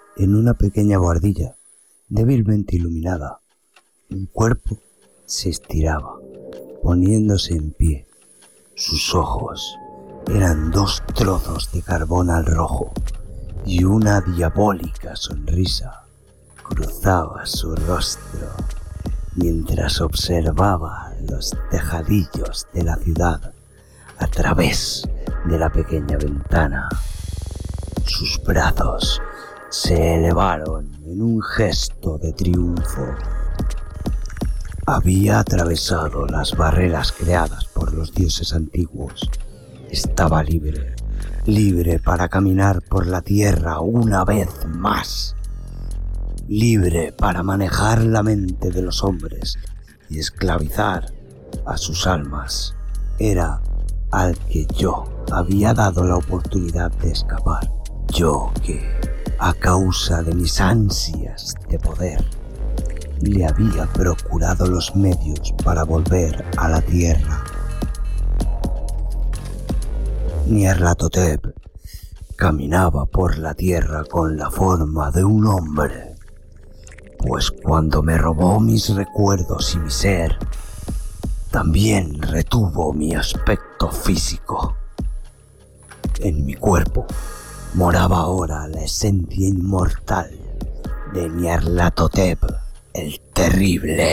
en una pequeña bohardilla, débilmente iluminada, un cuerpo se estiraba, poniéndose en pie. Sus ojos eran 2 trozos de carbón al rojo y una diabólica sonrisa cruzaba su rostro mientras observaba los tejadillos de la ciudad a través de la pequeña ventana. Sus brazos se elevaron en un gesto de triunfo. Había atravesado las barreras creadas por los dioses antiguos. Estaba libre, libre para caminar por la tierra una vez más. Libre para manejar la mente de los hombres y esclavizar a sus almas. Era al que yo había dado la oportunidad de escapar. Yo que, a causa de mis ansias de poder, le había procurado los medios para volver a la tierra. Nyarlathotep caminaba por la tierra con la forma de un hombre, pues cuando me robó mis recuerdos y mi ser, también retuvo mi aspecto físico. En mi cuerpo moraba ahora la esencia inmortal de Nyarlathotep el Terrible.